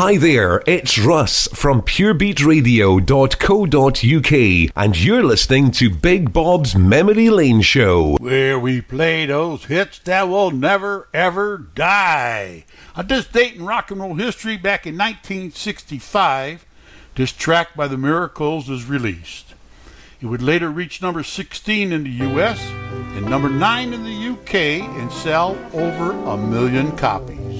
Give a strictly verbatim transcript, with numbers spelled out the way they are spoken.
Hi there, it's Russ from pure beat radio dot co dot uk, and you're listening to Big Bob's Memory Lane Show, where we play those hits that will never ever die. On this date in rock and roll history, back in nineteen sixty-five, this track by the Miracles was released. It would later reach number sixteen in the U S and number nine in the U K and sell over a million copies.